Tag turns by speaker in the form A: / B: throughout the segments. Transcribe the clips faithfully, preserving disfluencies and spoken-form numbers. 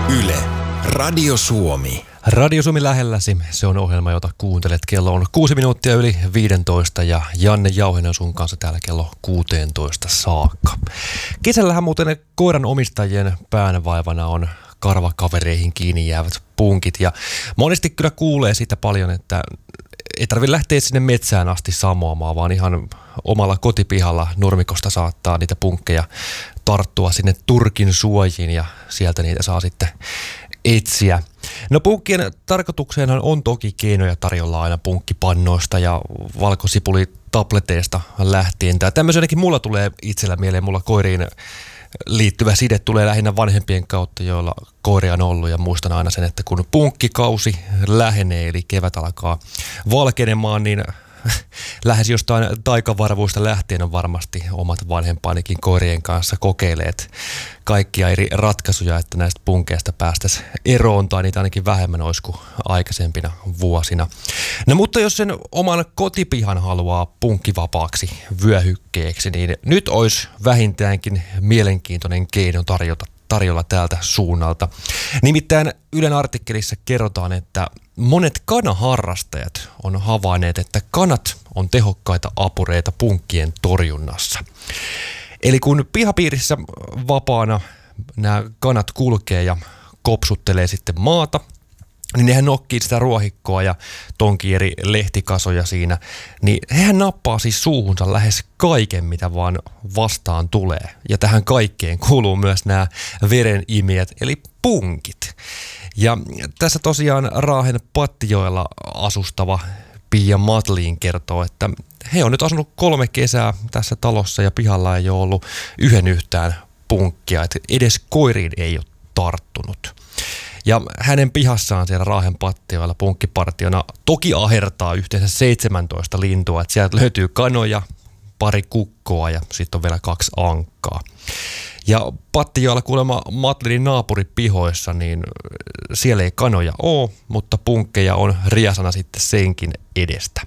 A: Yle, Radio Suomi.
B: Radio Suomi lähelläsi, se on ohjelma, jota kuuntelet. Kello on kuusi minuuttia yli viisitoista ja Janne Jauhinen on sun kanssa täällä kello kuusitoista saakka. Kesällähän muuten koiran omistajien päänvaivana on karvakavereihin kiinni jäävät punkit ja monesti kyllä kuulee siitä paljon, että ei tarvitse lähteä sinne metsään asti samoamaan, vaan ihan omalla kotipihalla nurmikosta saattaa niitä punkkeja tarttua sinne turkin suojiin ja sieltä niitä saa sitten etsiä. No punkkien tarkoitukseenhan on toki keinoja tarjolla aina punkkipannoista ja valkosipuli-tableteista lähtien. Tämä tämmöisenäkin mulla tulee itsellä mieleen, mulla koiriin liittyvä side tulee lähinnä vanhempien kautta, joilla koiria on ollut ja muistan aina sen, että kun punkkikausi lähenee eli kevät alkaa valkenemaan, niin lähes jostain taikavarvuista lähtien on varmasti omat vanhempaanikin koirien kanssa kokeilleet kaikkia eri ratkaisuja, että näistä punkeista päästäisiin eroon tai niitä ainakin vähemmän olisi kuin aikaisempina vuosina. No mutta jos sen oman kotipihan haluaa punkkivapaaksi vyöhykkeeksi, niin nyt olisi vähintäänkin mielenkiintoinen keino tarjota tarjolla täältä suunnalta. Nimittäin Ylen artikkelissa kerrotaan, että monet kanaharrastajat on havainneet, että kanat on tehokkaita apureita punkkien torjunnassa. Eli kun pihapiirissä vapaana nämä kanat kulkee ja kopsuttelee sitten maata, niin nehän nokkii sitä ruohikkoa ja tonkii eri lehtikasoja siinä, niin hehän nappaa siis suuhunsa lähes kaiken, mitä vaan vastaan tulee. Ja tähän kaikkeen kuuluu myös nämä verenimijät, eli punkit. Ja tässä tosiaan Raahen Pattijoella asustava Pia Matlin kertoo, että he on nyt asunut kolme kesää tässä talossa ja pihalla ei ole ollut yhden yhtään punkkia, että edes koiriin ei ole tarttunut. Ja hänen pihassaan siellä Raahen Pattijoella punkkipartiona toki ahertaa yhteensä seitsemäntoista lintua, että sieltä löytyy kanoja, pari kukkoa ja sitten on vielä kaksi ankkaa. Ja Pattijoella kuulemma Matlinin naapuripihoissa, niin siellä ei kanoja ole, mutta punkkeja on riasana sitten senkin edestä.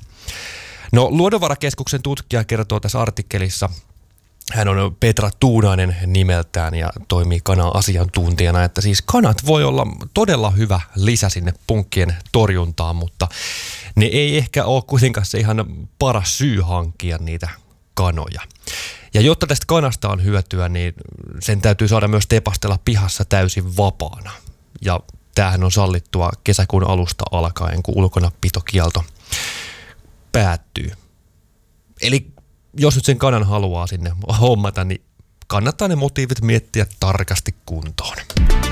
B: No Luonnonvarakeskuksen tutkija kertoo tässä artikkelissa, hän on Petra Tuunainen nimeltään ja toimii kana-asiantuntijana, että siis kanat voi olla todella hyvä lisä sinne punkkien torjuntaan, mutta ne ei ehkä ole kuitenkaan se ihan paras syy hankkia niitä kanoja. Ja jotta tästä kanasta on hyötyä, niin sen täytyy saada myös tepastella pihassa täysin vapaana. Ja tämähän on sallittua kesäkuun alusta alkaen, kun ulkonapitokielto päättyy. Eli jos nyt sen kanan haluaa sinne hommata, niin kannattaa ne motiivit miettiä tarkasti kuntoon.